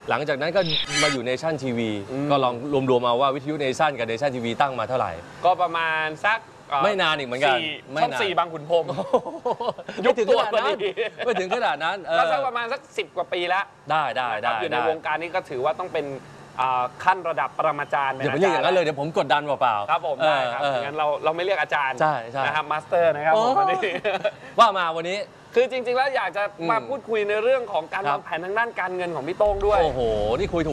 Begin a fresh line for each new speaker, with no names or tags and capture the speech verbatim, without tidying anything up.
หลังจากนั้นก็มาอยู่เนชั่นทีวีก็ลองรวมๆเอาว่าวิทยุเนชั่นกับเนชั่นทีวีตั้งมาเท่าไหร่
ก็ประมาณสัก
ไม่นานอีกเหมือนกัน
ช่องสี่บางขุนพรหม
ยุคถึงขนาดนั้นไม่ถึงขนาดนั้น
ก็สักประมาณสักสิบกว่าปีแล้ว
ได้ได้ได้
อยู่ในวงการนี้ก็ถือว่าต้องเป็นขั้นระดับปรมาจารย์
อย่าไปเรียกอย่างนั้นเลยเดี๋ยวผมกดดันเปล่า
ๆครับผมได้ครับงั้นเราเราไม่เรียกอาจารย์
ใช่ใช่
นะครับมาสเตอร์นะครับผมวันนี้
ว่ามาวันนี้
คือจริงๆแล้วอยากจะมาพูดคุยในเรื่องของการวางแผนทางด้านการเงินของพี่โต้งด้วย
โอ้โหนี่คุย